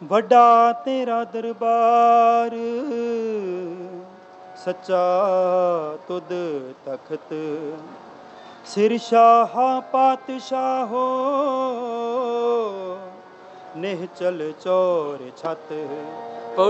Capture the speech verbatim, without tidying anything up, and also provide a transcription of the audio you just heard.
ਵੱਡਾ ਤੇਰਾ ਦਰਬਾਰ, ਸੱਚਾ ਤੁਧ ਤਖਤ। ਸਿਰ ਸ਼ਾਹਾਂ ਪਾਤਸ਼ਾਹੋ, ਨਿਹਚਲ ਚੌਰ ਛਤ।